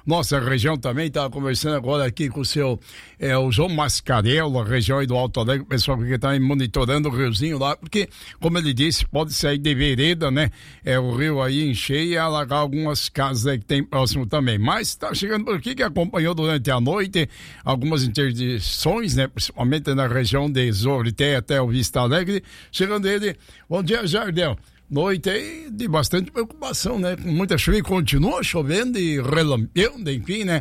nossa região também. Estava conversando agora aqui com o João Mascarello, a região aí do Alto Alegre, o pessoal que está monitorando o riozinho lá, porque, como ele disse, pode sair de vereda, né? O rio aí encher e alagar algumas casas aí que tem próximo também. Mas está chegando por aqui, que acompanhou durante a noite algumas interdições, né? Principalmente na região de Zorité até o Vista Alegre. Chegando ele, bom dia, Jardel. Noite aí de bastante preocupação, né? Com muita chuva e continua chovendo e relampeando, enfim, né?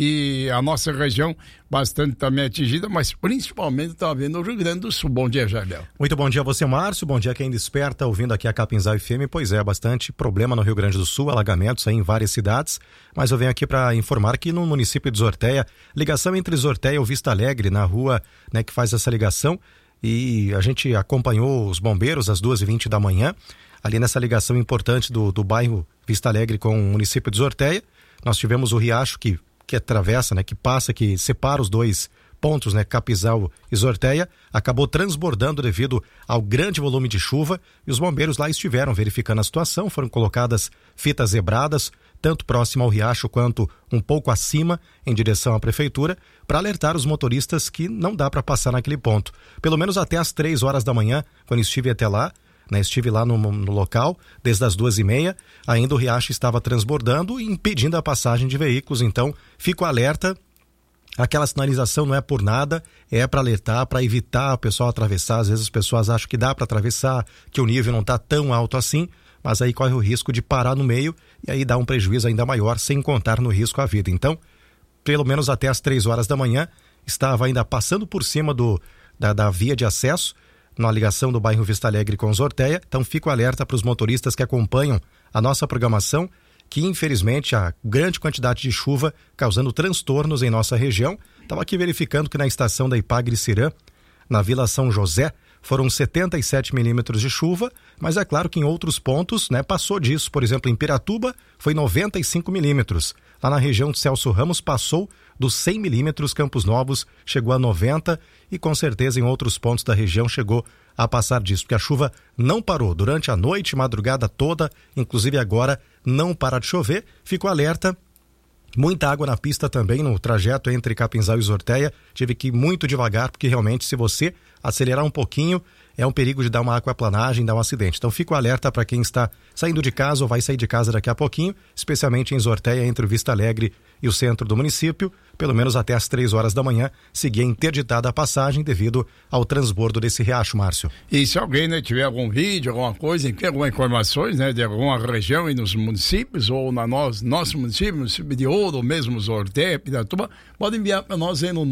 E a nossa região bastante também atingida, mas principalmente está vendo o Rio Grande do Sul. Bom dia, Jardel. Muito bom dia a você, Márcio. Bom dia quem desperta ouvindo aqui a Capinzal FM. Pois é, bastante problema no Rio Grande do Sul, alagamentos aí em várias cidades, mas eu venho aqui para informar que no município de Zortéia, ligação entre Zortéia e Vista Alegre, na rua, né, que faz essa ligação, e a gente acompanhou os bombeiros às 2h20 da manhã, ali nessa ligação importante do bairro Vista Alegre com o município de Zortéia. Nós tivemos o riacho que atravessa, né, que passa, que separa os dois pontos, né, Capinzal e Zortéia, acabou transbordando devido ao grande volume de chuva, e os bombeiros lá estiveram verificando a situação. Foram colocadas fitas zebradas, tanto próximo ao riacho quanto um pouco acima, em direção à prefeitura, para alertar os motoristas que não dá para passar naquele ponto. Pelo menos até às 3h da manhã, quando estive até lá, né, estive lá no local, desde as 2h30, ainda o riacho estava transbordando e impedindo a passagem de veículos. Então, fico alerta, aquela sinalização não é por nada, é para alertar, para evitar o pessoal atravessar. Às vezes as pessoas acham que dá para atravessar, que o nível não está tão alto assim, mas aí corre o risco de parar no meio e aí dá um prejuízo ainda maior, sem contar no risco à vida. Então, pelo menos até as 3h da manhã, estava ainda passando por cima da via de acesso, na ligação do bairro Vista Alegre com Zortéia. Então fico alerta para os motoristas que acompanham a nossa programação, que infelizmente a grande quantidade de chuva causando transtornos em nossa região. Estava aqui verificando que na estação da Ipagre-Cirã, na Vila São José, foram 77 milímetros de chuva, mas é claro que em outros pontos, né, passou disso. Por exemplo, em Piratuba foi 95 milímetros. Lá na região de Celso Ramos passou dos 100 milímetros, Campos Novos chegou a 90 e com certeza em outros pontos da região chegou a passar disso, porque a chuva não parou durante a noite, madrugada toda, inclusive agora não para de chover. Fico alerta, muita água na pista também no trajeto entre Capinzal e Zortéia. Tive que ir muito devagar, porque realmente se você acelerar um pouquinho, é um perigo de dar uma aquaplanagem, dar um acidente. Então fico alerta para quem está saindo de casa ou vai sair de casa daqui a pouquinho, especialmente em Zortéia, entre o Vista Alegre e o centro do município. Pelo menos até às 3h da manhã, seguia interditada a passagem devido ao transbordo desse riacho, Márcio. E se alguém, né, tiver algum vídeo, alguma coisa, alguma informações, né, de alguma região e nos municípios, ou na nosso município, município de Ouro, ou mesmo Zortéia, Piratuba, pode enviar para nós aí no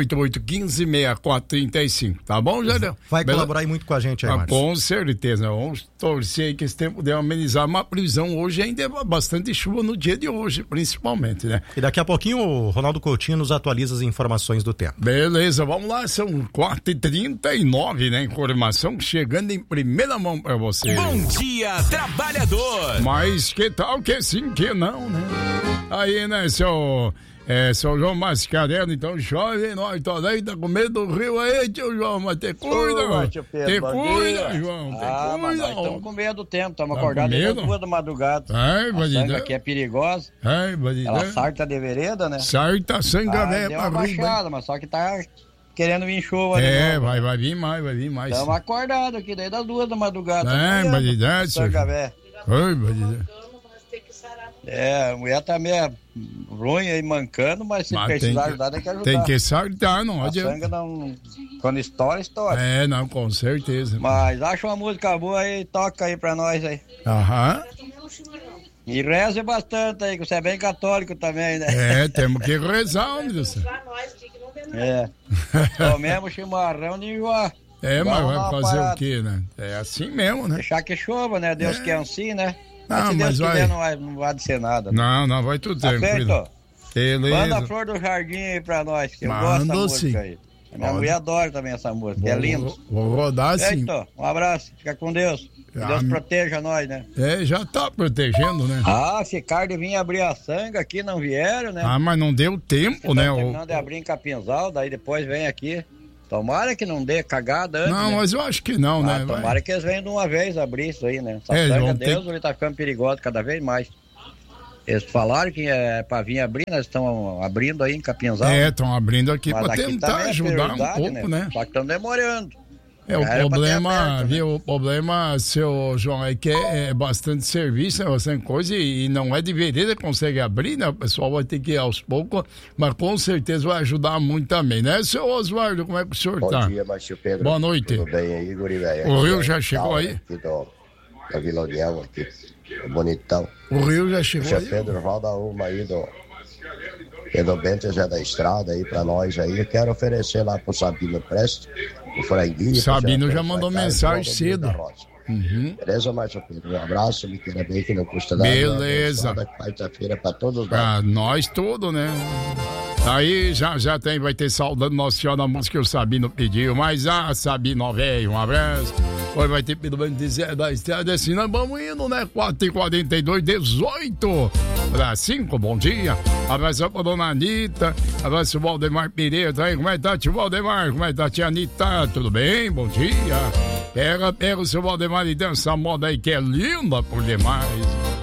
988156435, tá bom, Jardel? Vai colaborar muito com a gente aí, Márcio. Com certeza, vamos torcer aí que esse tempo deve amenizar. Uma previsão hoje ainda é bastante chuva no dia de hoje, principalmente, né? E daqui a pouquinho o Ronaldo Coutinho nos atualiza as informações do tempo. Beleza, vamos lá, são 4h39, né? Informação chegando em primeira mão pra você. Bom dia, trabalhador! Mas que tal que sim, que não, né? Aí, né, seu João Mascarello, então chove, nós tô aí, tá com medo do rio aí, tio João, mas te cuida, tio Pedro, te cuida, João, te cuida. Mas nós estamos com medo do tempo, estamos acordados desde as 2 da madrugada. Ai, a sanga aqui é perigosa. Ai, ela sarta de vereda, né? Sarta, sanga, né? Deu uma baixada, mas só que tá querendo vir chuva. Vai vir mais. Estamos acordados aqui, desde as 2 da madrugada. Bandidade, sanga velha. Oi, bandidade. A mulher tá meio ruim aí, mancando, mas se precisar ajudar, tem que ajudar. Tem que sartar, não adianta. A sanga não... Quando estoura. Não, com certeza. Mas acha uma música boa aí, toca aí pra nós aí. Aham. E reza bastante aí, que você é bem católico também, né? Temos que rezar, homem. Tomemos chimarrão de enjoar. Mas vai fazer o quê, né? É assim mesmo, né? Deixar que chova, né? Deus quer assim, né? Não, se mas Deus quiser, não vai ser nada. Não, vai tudo tranquilo. Beleza. Manda a Flor do Jardim aí pra nós, que eu gosto dessa música aí. Minha mulher adora também essa música, é lindo. Vou rodar sim. Então, um abraço, fica com Deus. Que Deus proteja nós, né? Já tá protegendo, né? Ficar de vir abrir a sanga aqui, não vieram, né? Mas não deu tempo, né? Terminando de abrir em Capinzal, daí depois vem aqui. Tomara que não dê cagada antes, Não, né? mas eu acho que não, né? Tomara que eles venham de uma vez abrir isso aí, né? Essa sanga, Deus, ele tá ficando perigoso cada vez mais. Eles falaram que é pra vir abrir, nós estamos abrindo aí em Capinzal. Estão abrindo aqui para tentar ajudar um pouco, né? Só que estão demorando. O problema, seu João, é que é bastante serviço, né, bastante coisa, e não é de vereda que consegue abrir, né? O pessoal vai ter que ir aos poucos, mas com certeza vai ajudar muito também, né? Seu Osvaldo, como é que o senhor tá? Bom dia, Márcio Pedro. Boa noite. Tudo bem aí, guri velho? O Rio já chegou aí? Aqui da Vila União, aqui, bonitão. O Rio já chegou aí? Pedro, roda uma aí do Bento Zé da Estrada aí pra nós aí. Eu quero oferecer lá pro Sabino Preste, o franguinho. Sabino já mandou mensagem cedo. Beleza, Márcio Pedro? Um abraço, me queira bem que não custa nada. Beleza. Quarta-feira pra todos nós. Pra nós tudo, né? Aí já vai ter saudando Nossa Senhora da música que o Sabino pediu. Mas Sabino, velho, um abraço. Hoje vai ter pelo menos 10 da estrada, assim nós vamos indo, né? 4h42, 18 para 5, bom dia. Abraço pra dona Anitta, abraço o Valdemar Pereira, tá aí? Como é que tá, tio Valdemar? Como é que tá, tia Anitta? Tudo bem? Bom dia. Pega o seu Valdemar e dança essa moda aí que é linda por demais.